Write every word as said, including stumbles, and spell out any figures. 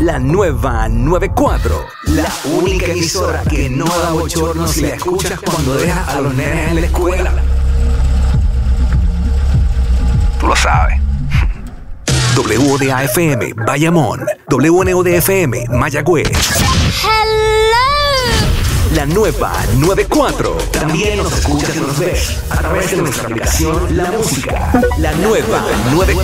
La nueva noventa y cuatro. La única emisora que no da bochorno si la escuchas cuando dejas a los nenes en la escuela. Tú lo sabes. W O D A F M, Bayamón. W N O D F M, Mayagüez. Hello. La nueva noventa y cuatro. También nos escuchas y nos ves a través de nuestra aplicación La Música. La nueva noventa y cuatro.